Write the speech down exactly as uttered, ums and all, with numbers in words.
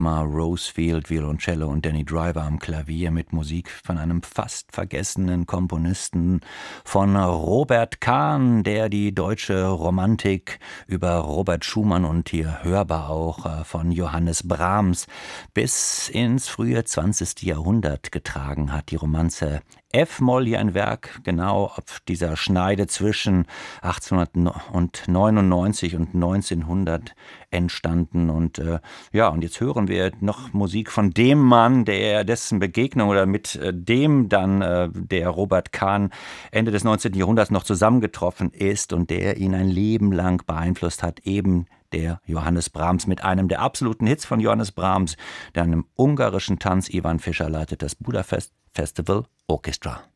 Rosefield Violoncello und Danny Driver am Klavier mit Musik von einem fast vergessenen Komponisten, von Robert Kahn, der die deutsche Romantik über Robert Schumann und hier hörbar auch von Johannes Brahms bis ins frühe zwanzigste Jahrhundert getragen hat. Die Romanze F-Moll, hier ein Werk genau auf dieser Schneide zwischen achtzehnhundertneunundneunzig und neunzehnhundert entstanden. Und äh, ja, und jetzt hören wir noch Musik von dem Mann, der dessen Begegnung oder mit äh, dem dann äh, der Robert Kahn Ende des neunzehnten Jahrhunderts noch zusammengetroffen ist und der ihn ein Leben lang beeinflusst hat, eben der Johannes Brahms mit einem der absoluten Hits von Johannes Brahms, der einem ungarischen Tanz. Ivan Fischer leitet das Budapest Festival Orchestra.